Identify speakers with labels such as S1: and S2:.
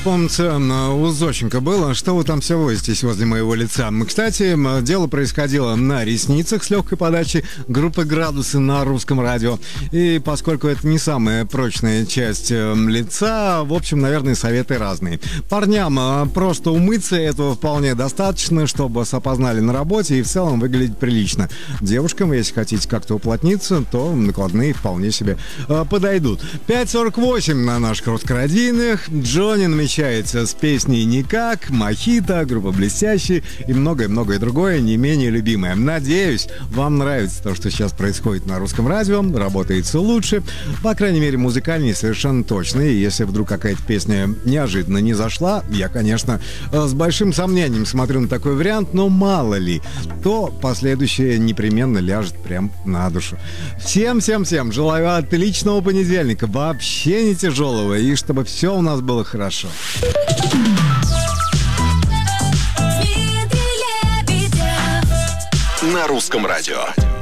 S1: Помните, у Зощенко было, что вы там все возитесь возле моего лица. Кстати, дело происходило на ресницах с легкой подачи группы «Градусы» на русском радио. И поскольку это не самая прочная часть лица, в общем, наверное, советы разные. Парням просто умыться этого вполне достаточно, чтобы вас опознали на работе и в целом выглядеть прилично. Девушкам, если хотите как-то уплотниться, то накладные вполне себе подойдут. 5:48 на наших русскородийных. Джонни намечается с песней «Никак», «Мохито», группа «Блестящие» и многое-многое другое, не менее любимое. Надеюсь, вам нравится то, что сейчас происходит на русском радио, работает все лучше, по крайней мере, музыкальнее совершенно точно. И если вдруг какая-то песня неожиданно не зашла, я, конечно, с большим сомнением смотрю на такой вариант, но мало ли, то последующее непременно ляжет прям на душу. Всем желаю отличного понедельника, вообще не тяжелого, и чтобы все у нас было хорошо.
S2: На русском радио.